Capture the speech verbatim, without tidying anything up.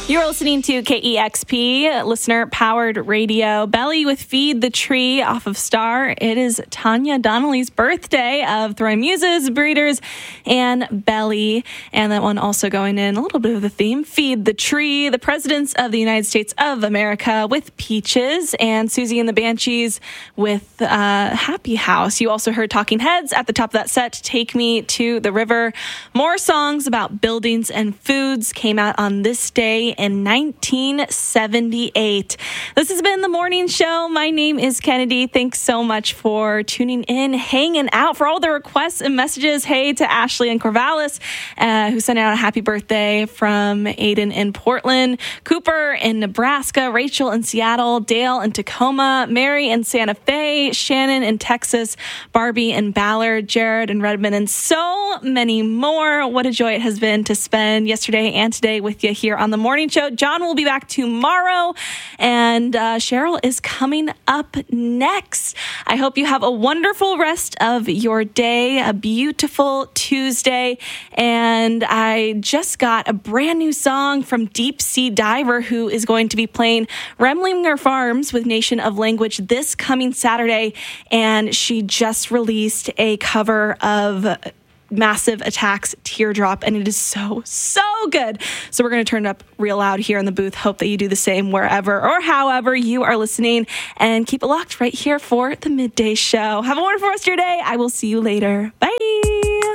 You're listening to K E X P, listener-powered radio. Belly with Feed the Tree off of Star. It is Tanya Donnelly's birthday of Throwing Muses, Breeders, and Belly. And that one also going in a little bit of the theme, Feed the Tree, the Presidents of the United States of America with Peaches, and Susie and the Banshees with uh, Happy House. You also heard Talking Heads at the top of that set, Take Me to the River. More songs about buildings and foods came out on this day in nineteen seventy-eight. This has been The Morning Show. My name is Kennedy. Thanks so much for tuning in, hanging out, for all the requests and messages. Hey to Ashley and Corvallis, uh, who sent out a happy birthday from Aiden in Portland, Cooper in Nebraska, Rachel in Seattle, Dale in Tacoma, Mary in Santa Fe, Shannon in Texas, Barbie in Ballard, Jared in Redmond, and so many more. What a joy it has been to spend yesterday and today with you here on The Morning Show. John will be back tomorrow, and uh, Cheryl is coming up next. I hope you have a wonderful rest of your day, a beautiful Tuesday, and I just got a brand new song from Deep Sea Diver, who is going to be playing Remlinger Farms with Nation of Language this coming Saturday, and she just released a cover of Massive Attack's Teardrop, and it is so, so good. So we're going to turn it up real loud here in the booth. Hope that you do the same wherever or however you are listening, and keep it locked right here for the Midday Show. Have a wonderful rest of your day. I will see you later. Bye.